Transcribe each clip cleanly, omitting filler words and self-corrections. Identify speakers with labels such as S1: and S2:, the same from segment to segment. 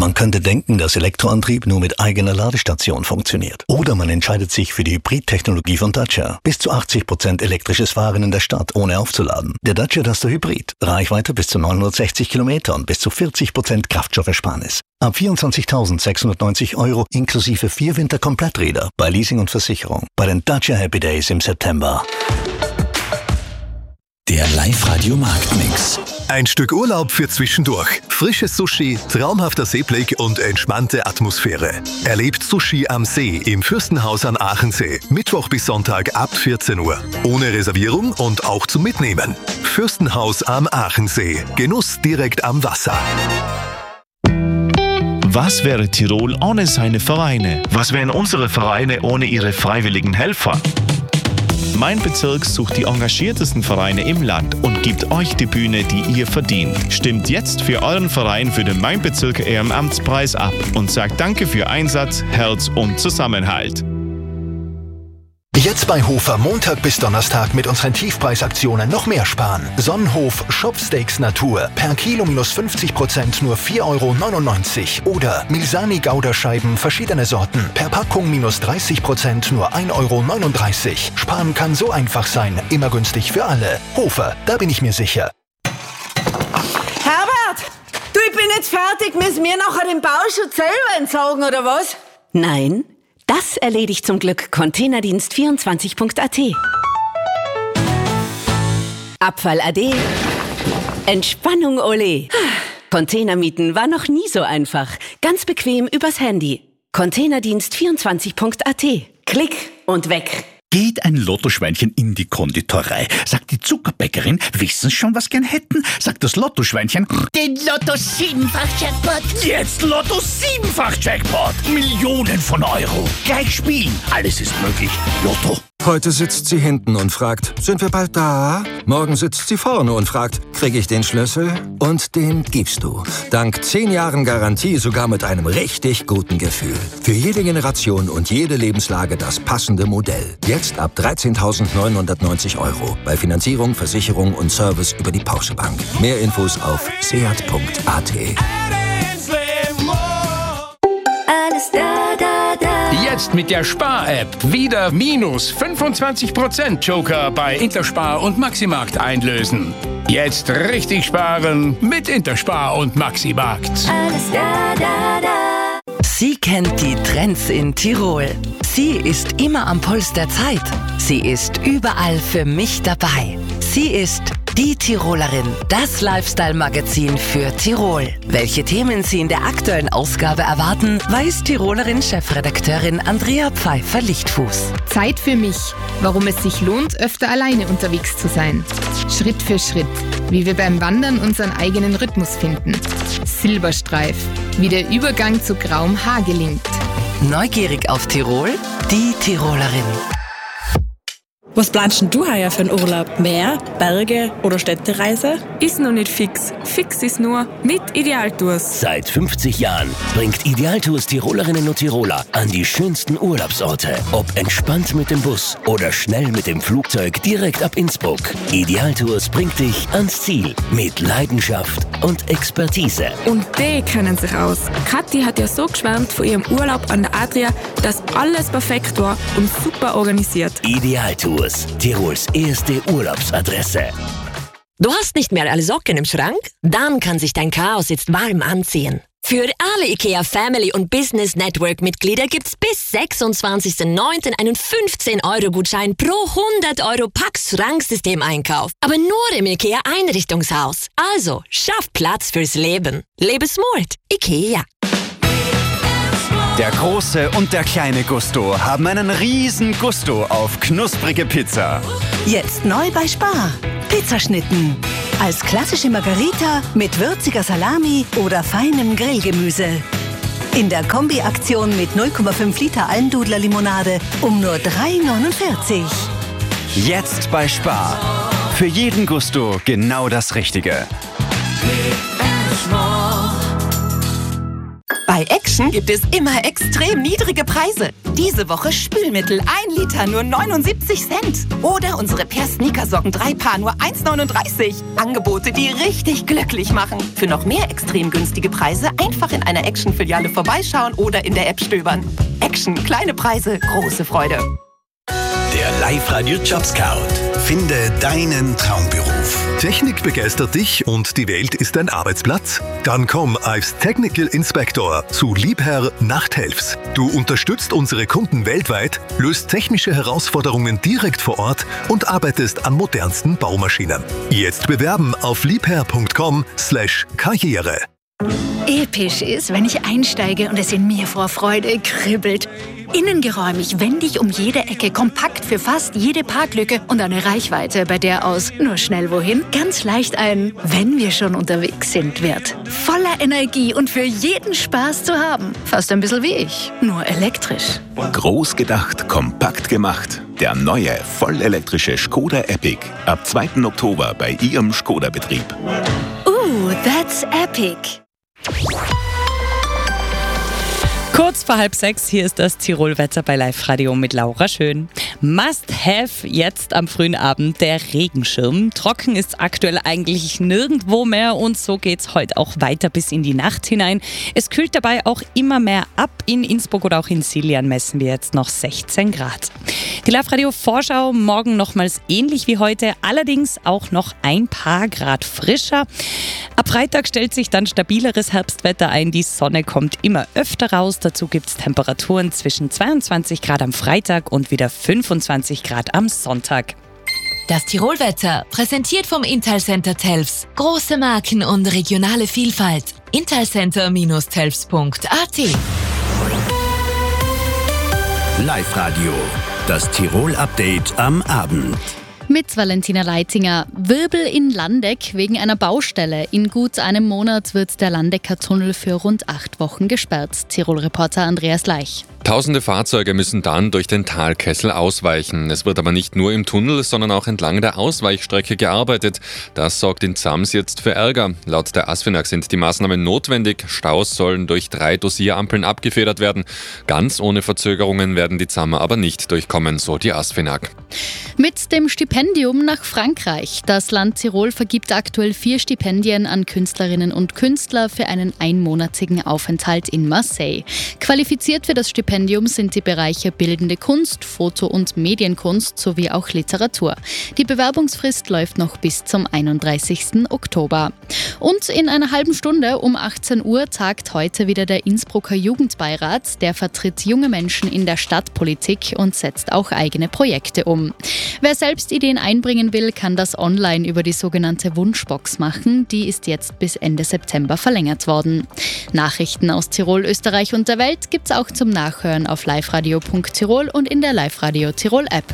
S1: Man könnte denken, dass Elektroantrieb nur mit eigener Ladestation funktioniert. Oder man entscheidet sich für die Hybrid-Technologie von Dacia. Bis zu 80% elektrisches Fahren in der Stadt, ohne aufzuladen. Der Dacia Duster Hybrid. Reichweite bis zu 960 Kilometer und bis zu 40% Kraftstoffersparnis. Ab 24.690 € inklusive 4 Winterkompletträder bei Leasing und Versicherung. Bei den Dacia Happy Days im September.
S2: Der Live-Radio-Marktmix.
S3: Ein Stück Urlaub für zwischendurch. Frisches Sushi, traumhafter Seeblick und entspannte Atmosphäre. Erlebt Sushi am See im Fürstenhaus an Aachensee. Mittwoch bis Sonntag ab 14 Uhr. Ohne Reservierung und auch zum Mitnehmen. Fürstenhaus am Aachensee. Genuss direkt am Wasser.
S4: Was wäre Tirol ohne seine Vereine? Was wären unsere Vereine ohne ihre freiwilligen Helfer? Mein Bezirk sucht die engagiertesten Vereine im Land und gibt euch die Bühne, die ihr verdient. Stimmt jetzt für euren Verein für den Mein Bezirk Ehrenamtspreis ab und sagt Danke für Einsatz, Herz und Zusammenhalt.
S5: Jetzt bei Hofer Montag bis Donnerstag mit unseren Tiefpreisaktionen noch mehr sparen. Sonnenhof Shopsteaks Natur per Kilo minus 50% nur 4,99 € oder Milsani Gouda-Scheiben verschiedene Sorten per Packung minus 30% nur 1,39 €. Sparen kann so einfach sein, immer günstig für alle. Hofer, da bin ich mir sicher.
S6: Herbert, du, ich bin jetzt fertig. Müssen wir nachher den Bauschutt selber entsorgen, oder was?
S7: Nein, das erledigt zum Glück Containerdienst24.at. Abfall ade, Entspannung ole. Containermieten war noch nie so einfach. Ganz bequem übers Handy. Containerdienst24.at. Klick und weg.
S2: Geht ein Lottoschweinchen in die Konditorei, sagt die Zuckerbäckerin, wissen schon, was gern hätten, sagt das Lottoschweinchen,
S8: den Lotto 7-fach-Jackpot.
S2: Jetzt Lotto 7-fach-Jackpot, Millionen von Euro, gleich spielen, alles ist möglich, Lotto.
S9: Heute sitzt sie hinten und fragt, sind wir bald da? Morgen sitzt sie vorne und fragt, kriege ich den Schlüssel? Und den gibst du. Dank 10 Jahren Garantie sogar mit einem richtig guten Gefühl. Für jede Generation und jede Lebenslage das passende Modell. Jetzt ab 13.990 €. Bei Finanzierung, Versicherung und Service über die Porsche Bank. Mehr Infos auf seat.at.
S8: Alles da, da, da.
S10: Jetzt mit der Spar-App wieder minus 25% Joker bei Interspar und Maximarkt einlösen. Jetzt richtig sparen mit Interspar und Maximarkt.
S8: Alles da, da, da.
S11: Sie kennt die Trends in Tirol. Sie ist immer am Puls der Zeit. Sie ist überall für mich dabei. Sie ist die Tirolerin, das Lifestyle-Magazin für Tirol. Welche Themen Sie in der aktuellen Ausgabe erwarten, weiß Tirolerin-Chefredakteurin Andrea Pfeiffer-Lichtfuß.
S12: Zeit für mich, warum es sich lohnt, öfter alleine unterwegs zu sein. Schritt für Schritt, wie wir beim Wandern unseren eigenen Rhythmus finden. Silberstreif, wie der Übergang zu grauem Haar gelingt.
S11: Neugierig auf Tirol? Die Tirolerin.
S13: Was planst denn du heuer für einen Urlaub? Meer, Berge oder Städtereise?
S14: Ist noch nicht fix. Fix ist nur mit Idealtours.
S15: Seit 50 Jahren bringt Idealtours Tirolerinnen und Tiroler an die schönsten Urlaubsorte. Ob entspannt mit dem Bus oder schnell mit dem Flugzeug direkt ab Innsbruck. Idealtours bringt dich ans Ziel mit Leidenschaft und Expertise.
S14: Und die kennen sich aus. Kathi hat ja so geschwärmt von ihrem Urlaub an der Adria, dass alles perfekt war und super organisiert.
S15: Idealtours, Tirols erste Urlaubsadresse.
S16: Du hast nicht mehr alle Socken im Schrank? Dann kann sich dein Chaos jetzt warm anziehen. Für alle IKEA Family und Business Network Mitglieder gibt's bis 26.09. einen 15-Euro-Gutschein pro 100 € Pax-Schranksystem-Einkauf. Aber nur im IKEA Einrichtungshaus. Also, schaff Platz fürs Leben. Lebe smart. IKEA.
S17: Der große und der kleine Gusto haben einen riesen Gusto auf knusprige Pizza.
S18: Jetzt neu bei Spar. Pizzaschnitten. Als klassische Margarita mit würziger Salami oder feinem Grillgemüse. In der Kombi-Aktion mit 0,5 Liter Almdudler-Limonade um nur 3,49 €.
S17: Jetzt bei Spar. Für jeden Gusto genau das Richtige.
S19: Bei Action Action gibt es immer extrem niedrige Preise. Diese Woche Spülmittel 1 Liter nur 79 Cent. Oder unsere Per-Sneakersocken 3 Paar nur 1,39. Angebote, die richtig glücklich machen. Für noch mehr extrem günstige Preise einfach in einer Action-Filiale vorbeischauen oder in der App stöbern. Action, kleine Preise, große Freude.
S1: Der Live-Radio Jobscout. Finde deinen Traumberuf.
S3: Technik begeistert dich und die Welt ist dein Arbeitsplatz? Dann komm als Technical Inspector zu Liebherr Nachthelfs. Du unterstützt unsere Kunden weltweit, löst technische Herausforderungen direkt vor Ort und arbeitest an modernsten Baumaschinen. Jetzt bewerben auf liebherr.com/Karriere.
S20: Episch ist, wenn ich einsteige und es in mir vor Freude kribbelt. Innengeräumig, wendig um jede Ecke, kompakt für fast jede Parklücke und eine Reichweite, bei der aus nur schnell wohin ganz leicht ein "Wenn wir schon unterwegs sind" wird. Voller Energie und für jeden Spaß zu haben. Fast ein bisschen wie ich, nur elektrisch.
S21: Groß gedacht, kompakt gemacht. Der neue, vollelektrische Skoda Epic. Ab 2. Oktober bei Ihrem Skoda-Betrieb.
S20: That's epic.
S22: Kurz vor 5:30, hier ist das Tirol-Wetter bei Live-Radio mit Laura Schön. Must have jetzt am frühen Abend der Regenschirm. Trocken ist aktuell eigentlich nirgendwo mehr und so geht's heute auch weiter bis in die Nacht hinein. Es kühlt dabei auch immer mehr ab. In Innsbruck oder auch in Siljan messen wir jetzt noch 16 Grad. Die Live-Radio-Vorschau morgen nochmals ähnlich wie heute, allerdings auch noch ein paar Grad frischer. Ab Freitag stellt sich dann stabileres Herbstwetter ein. Die Sonne kommt immer öfter raus. Dazu gibt es Temperaturen zwischen 22 Grad am Freitag und wieder 25 Grad am Sonntag.
S11: Das Tirolwetter, präsentiert vom Intal-Center Telfs. Große Marken und regionale Vielfalt. intalcenter-telfs.at.
S1: Live-Radio, das Tirol-Update am Abend.
S23: Mit Valentina Leitinger. Wirbel in Landeck wegen einer Baustelle. In gut einem Monat wird der Landecker Tunnel für rund 8 Wochen gesperrt. Tirol-Reporter Andreas Leich.
S24: Tausende Fahrzeuge müssen dann durch den Talkessel ausweichen. Es wird aber nicht nur im Tunnel, sondern auch entlang der Ausweichstrecke gearbeitet. Das sorgt in Zams jetzt für Ärger. Laut der ASFINAG sind die Maßnahmen notwendig. Staus sollen durch 3 Dosirampeln abgefedert werden. Ganz ohne Verzögerungen werden die Zammer aber nicht durchkommen, so die ASFINAG.
S23: Mit dem Stipendium nach Frankreich. Das Land Tirol vergibt aktuell 4 Stipendien an Künstlerinnen und Künstler für einen einmonatigen Aufenthalt in Marseille. Qualifiziert für das Stipendium sind die Bereiche Bildende Kunst, Foto- und Medienkunst sowie auch Literatur. Die Bewerbungsfrist läuft noch bis zum 31. Oktober. Und in einer halben Stunde um 18 Uhr tagt heute wieder der Innsbrucker Jugendbeirat. Der vertritt junge Menschen in der Stadtpolitik und setzt auch eigene Projekte um. Wer selbst Ideen einbringen will, kann das online über die sogenannte Wunschbox machen. Die ist jetzt bis Ende September verlängert worden. Nachrichten aus Tirol, Österreich und der Welt gibt's auch zum Nachhören auf liveradio.tirol und in der Live-Radio Tirol App.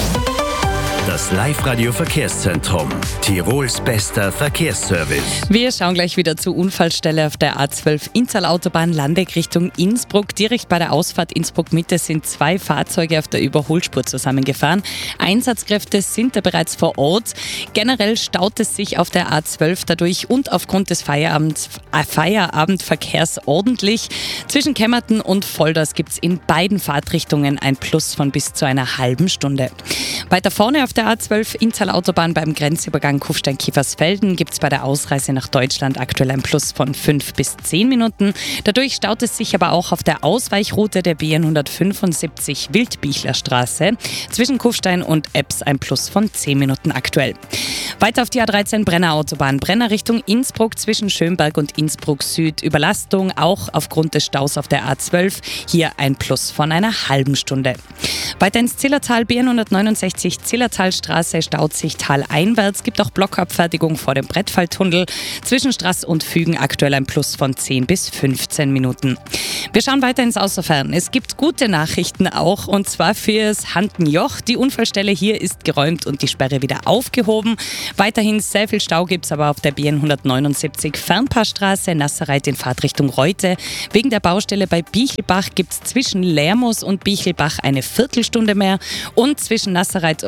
S1: Das Live-Radio-Verkehrszentrum. Tirols bester Verkehrsservice.
S22: Wir schauen gleich wieder zur Unfallstelle auf der A12 Inntal-Autobahn Landeck Richtung Innsbruck. Direkt bei der Ausfahrt Innsbruck-Mitte sind 2 Fahrzeuge auf der Überholspur zusammengefahren. Einsatzkräfte sind da bereits vor Ort. Generell staut es sich auf der A12 dadurch und aufgrund des Feierabendverkehrs ordentlich. Zwischen Kemmerten und Volders gibt es in beiden Fahrtrichtungen ein Plus von bis zu einer halben Stunde. Weiter vorne auf der A12 Inntal-Autobahn beim Grenzübergang Kufstein-Kiefersfelden gibt es bei der Ausreise nach Deutschland aktuell ein Plus von 5 bis 10 Minuten. Dadurch staut es sich aber auch auf der Ausweichroute der BN175 Wildbichlerstraße zwischen Kufstein und Ebbs ein Plus von 10 Minuten aktuell. Weiter auf die A13 Brenner Autobahn. Brenner Richtung Innsbruck zwischen Schönberg und Innsbruck Süd. Überlastung auch aufgrund des Staus auf der A12. Hier ein Plus von einer halben Stunde. Weiter ins Zillertal B169 Zillertalstraße staut sich taleinwärts. Gibt auch Blockabfertigung vor dem Brettfalltunnel. Zwischen Straß und Fügen aktuell ein Plus von 10 bis 15 Minuten. Wir schauen weiter ins Außerfern. Es gibt gute Nachrichten auch und zwar fürs Handenjoch. Die Unfallstelle hier ist geräumt und die Sperre wieder aufgehoben. Weiterhin sehr viel Stau gibt es aber auf der BN179 Fernpassstraße, Nassereit in Fahrtrichtung Reute. Wegen der Baustelle bei Bichelbach gibt es zwischen Lermoos und Bichelbach eine Viertelstunde mehr und zwischen Nassereit und dem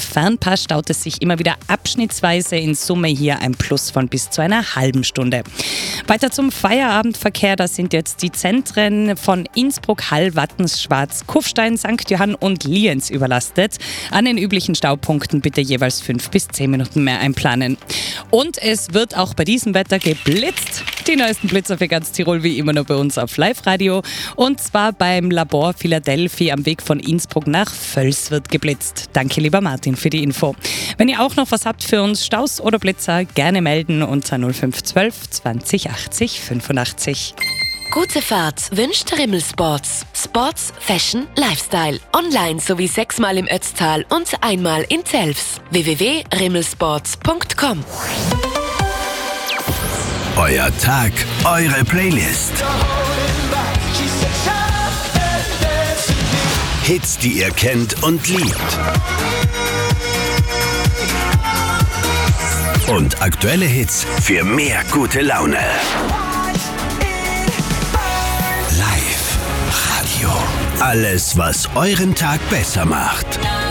S22: Fernpass staut es sich immer wieder abschnittsweise, in Summe hier ein Plus von bis zu einer halben Stunde. Weiter zum Feierabendverkehr, da sind jetzt die Zentren von Innsbruck, Hall, Wattens, Schwaz, Kufstein, St. Johann und Lienz überlastet. An den üblichen Staupunkten bitte jeweils 5 bis 10 Minuten mehr einplanen. Und es wird auch bei diesem Wetter geblitzt. Die neuesten Blitzer für ganz Tirol wie immer nur bei uns auf Live-Radio. Und zwar beim Labor Philadelphia am Weg von Innsbruck nach Völs wird geblitzt. Danke, lieber Martin, für die Info. Wenn ihr auch noch was habt für uns, Staus oder Blitzer, gerne melden unter 0512 20 80 85.
S16: Gute Fahrt wünscht Rimmel Sports. Sports, Fashion, Lifestyle. Online sowie 6-mal im Ötztal und einmal in Zelfs. www.rimmelsports.com.
S4: Euer Tag, eure Playlist. Hits, die ihr kennt und liebt. Und aktuelle Hits für mehr gute Laune. Live Radio. Alles, was euren Tag besser macht.